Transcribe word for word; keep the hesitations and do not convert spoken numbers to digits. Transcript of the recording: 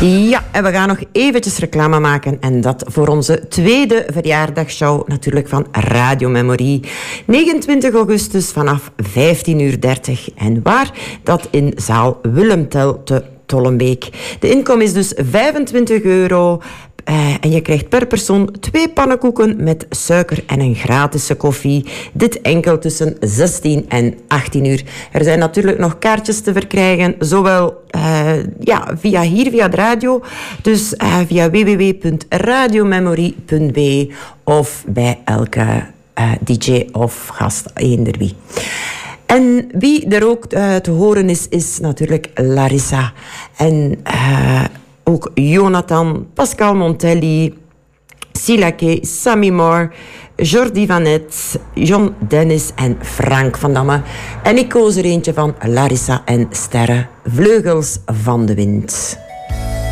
Ja, en we gaan nog eventjes reclame maken. En dat voor onze tweede verjaardagsshow natuurlijk van Radio Memory. negenentwintig augustus vanaf vijftien uur dertig. En waar? Dat in zaal Willem Tell te Tollenbeek. De inkom is dus vijfentwintig euro. Uh, en je krijgt per persoon twee pannenkoeken met suiker en een gratis koffie. Dit enkel tussen zestien en achttien uur. Er zijn natuurlijk nog kaartjes te verkrijgen, zowel uh, ja, via hier, via de radio, dus uh, via w w w punt radiomemory punt b e of bij elke uh, D J of gast, eender wie. En wie er ook uh, te horen is, is natuurlijk Larissa. En uh, ook Jonathan, Pascal Montelli, Silake, Sammy Moore, Jordi Vanet, John Dennis en Frank van Damme. En ik koos er eentje van Larissa en Sterren, Vleugels van de Wind.